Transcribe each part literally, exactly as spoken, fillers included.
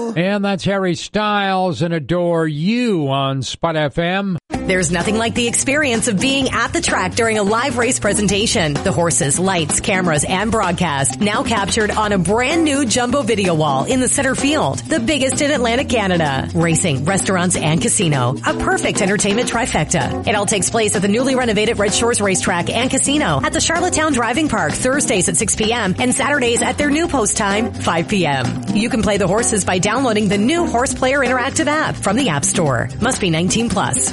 And that's Harry Styles and Adore You on Spot F M. There's nothing like the experience of being at the track during a live race presentation. The horses, lights, cameras, and broadcast now captured on a brand new jumbo video wall in the center field, the biggest in Atlantic Canada. Racing, restaurants, and casino. A perfect entertainment trifecta. It all takes place at the newly renovated Red Shores Racetrack and Casino at the Charlottetown Driving Park Thursdays at six p.m. and Saturdays at their new post time, five p.m. You can play the horses by downloading the new Horse Player Interactive app from the App Store. Must be nineteen plus.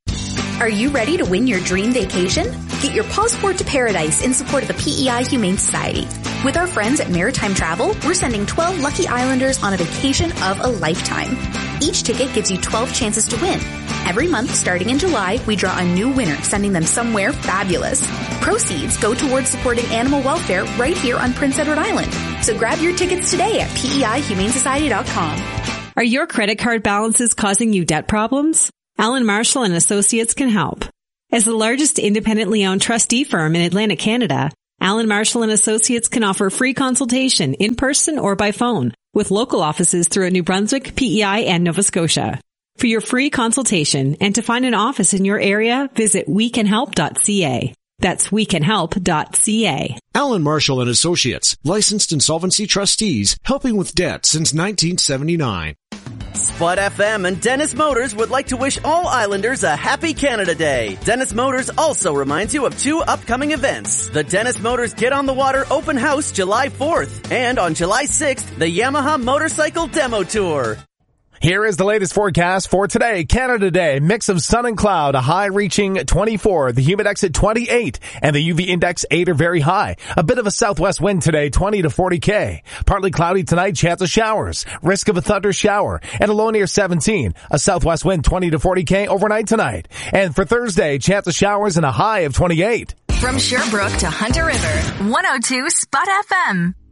Are you ready to win your dream vacation? Get your passport to paradise in support of the P E I Humane Society. With our friends at Maritime Travel, we're sending twelve lucky islanders on a vacation of a lifetime. Each ticket gives you twelve chances to win. Every month, starting in July, we draw a new winner, sending them somewhere fabulous. Proceeds go towards supporting animal welfare right here on Prince Edward Island. So grab your tickets today at P E I humane society dot com. Are your credit card balances causing you debt problems? Allen Marshall and Associates can help. As the largest independently owned trustee firm in Atlantic Canada, Allen Marshall and Associates can offer free consultation in person or by phone with local offices throughout New Brunswick, P E I, and Nova Scotia. For your free consultation and to find an office in your area, visit we can help dot c a. That's we can help dot c a. Allen Marshall and Associates, licensed insolvency trustees, helping with debt since nineteen seventy-nine. Spot F M and Dennis Motors would like to wish all Islanders a happy Canada Day. Dennis Motors also reminds you of two upcoming events. The Dennis Motors Get on the Water Open House July fourth, and on July sixth, the Yamaha Motorcycle Demo Tour. Here is the latest forecast for today. Canada Day, mix of sun and cloud, a high reaching twenty-four, the humidex at twenty-eight, and the U V index eight or very high. A bit of a southwest wind today, twenty to forty K. Partly cloudy tonight, chance of showers, risk of a thunder shower, and a low near seventeen. A southwest wind twenty to forty K overnight tonight. And for Thursday, chance of showers and a high of twenty-eight. From Sherbrooke to Hunter River, one oh two Spot F M.